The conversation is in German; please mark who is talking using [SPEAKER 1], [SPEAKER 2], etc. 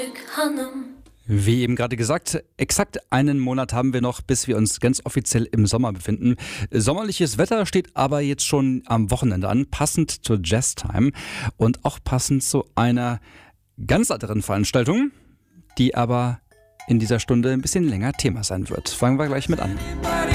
[SPEAKER 1] küçük hanım.
[SPEAKER 2] Wie eben gerade gesagt, exakt einen Monat haben wir noch, bis wir uns ganz offiziell im Sommer befinden. Sommerliches Wetter steht aber jetzt schon am Wochenende an, passend zur Jazztime und auch passend zu einer ganz anderen Veranstaltung, die aber in dieser Stunde ein bisschen länger Thema sein wird. Fangen wir gleich mit an.